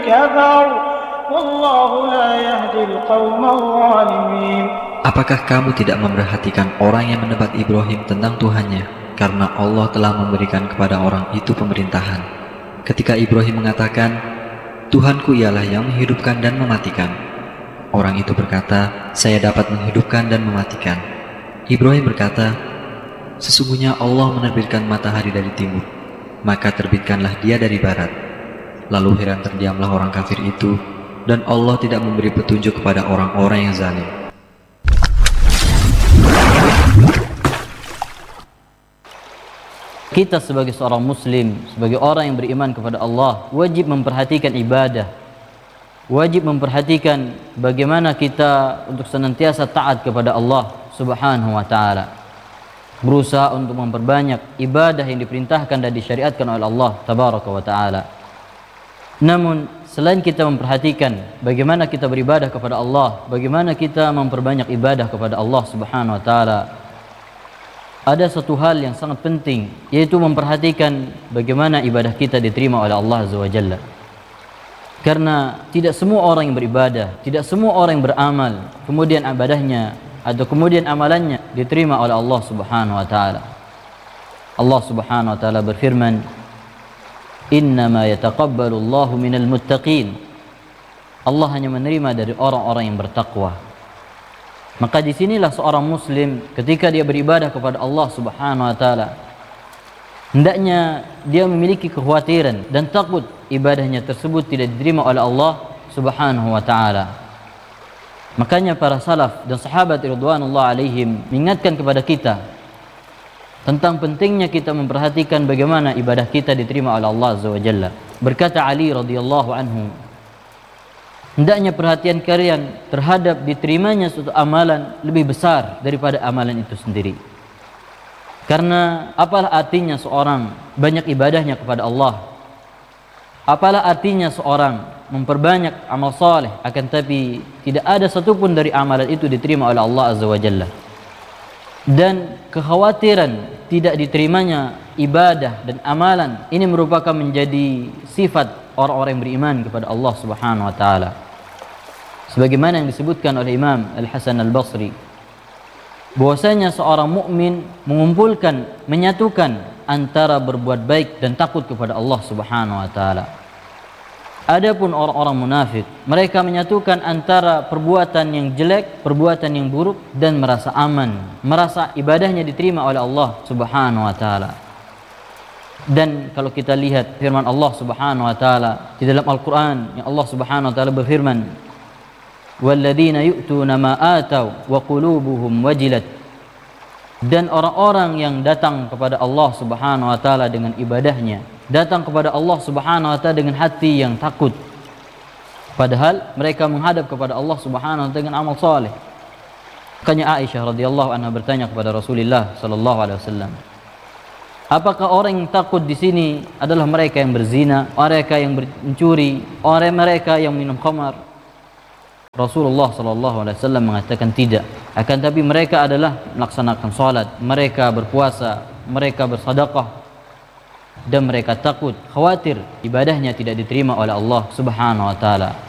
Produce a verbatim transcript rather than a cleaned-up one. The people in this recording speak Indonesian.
كفر والله لا يهدي القوم الظالمين. Apakah kamu tidak memperhatikan orang yang menebat Ibrahim tentang Tuhannya, karena Allah telah memberikan kepada orang itu pemerintahan. Ketika Ibrahim mengatakan, Tuhanku ialah yang menghidupkan dan mematikan, orang itu berkata, saya dapat menghidupkan dan mematikan. Ibrahim berkata, sesungguhnya Allah menerbitkan matahari dari timur, maka terbitkanlah dia dari barat. Lalu heran terdiamlah orang kafir itu, dan Allah tidak memberi petunjuk kepada orang-orang yang zalim. Kita sebagai seorang muslim, sebagai orang yang beriman kepada Allah, wajib memperhatikan ibadah, wajib memperhatikan bagaimana kita untuk senantiasa taat kepada Allah Subhanahu wa ta'ala, berusaha untuk memperbanyak ibadah yang diperintahkan dan disyariatkan oleh Allah Tabaraka wa ta'ala. Namun selain kita memperhatikan bagaimana kita beribadah kepada Allah, bagaimana kita memperbanyak ibadah kepada Allah Subhanahu wa ta'ala, ada satu hal yang sangat penting, yaitu memperhatikan bagaimana ibadah kita diterima oleh Allah Azza wa Jalla. Karena tidak semua orang yang beribadah, tidak semua orang yang beramal, kemudian ibadahnya atau kemudian amalannya diterima oleh Allah Subhanahu wa ta'ala. Allah Subhanahu wa ta'ala berfirman, innama yataqabbalu Allahu minal muttaqin. Allah hanya menerima dari orang-orang yang bertakwa. Maka disinilah seorang muslim ketika dia beribadah kepada Allah Subhanahu wa ta'ala, hendaknya dia memiliki kekhawatiran dan takut ibadahnya tersebut tidak diterima oleh Allah Subhanahu wa ta'ala. Makanya para salaf dan sahabat ridwanullah alaihim mengingatkan kepada kita tentang pentingnya kita memperhatikan bagaimana ibadah kita diterima oleh Allah Azza wa Jalla. Berkata Ali radhiyallahu anhu, hendaknya perhatian kalian terhadap diterimanya suatu amalan lebih besar daripada amalan itu sendiri. Karena apalah artinya seorang banyak ibadahnya kepada Allah, apalah artinya seorang memperbanyak amal saleh, akan tapi tidak ada satupun dari amalan itu diterima oleh Allah Azza wa Jalla. Dan kekhawatiran tidak diterimanya ibadah dan amalan ini merupakan menjadi sifat orang-orang yang beriman kepada Allah Subhanahu wa ta'ala. Sebagaimana yang disebutkan oleh Imam Al-Hasan Al-Basri, bahwasanya seorang mukmin mengumpulkan, menyatukan antara berbuat baik dan takut kepada Allah Subhanahu wa ta'ala. Adapun orang-orang munafik, mereka menyatukan antara perbuatan yang jelek, perbuatan yang buruk, dan merasa aman, merasa ibadahnya diterima oleh Allah Subhanahu wa ta'ala. Dan kalau kita lihat firman Allah Subhanahu wa ta'ala di dalam Al-Quran, yang Allah Subhanahu wa ta'ala berfirman, walladzina yu'tuna ma ataw wa qulubuhum wajilat. Dan orang-orang yang datang kepada Allah Subhanahu wa ta'ala dengan ibadahnya, datang kepada Allah Subhanahu wa ta'ala dengan hati yang takut, padahal mereka menghadap kepada Allah Subhanahu wa ta'ala dengan amal saleh. Makanya Aisyah radhiyallahu anha bertanya kepada Rasulullah sallallahu alaihi wasallam, apakah orang yang takut di sini adalah mereka yang berzina, mereka yang mencuri, orang mereka yang minum khamar? Rasulullah sallallahu alaihi wasallam mengatakan tidak, akan tapi mereka adalah melaksanakan salat, mereka berpuasa, mereka bersedekah, dan mereka takut, khawatir ibadahnya tidak diterima oleh Allah Subhanahu wa ta'ala.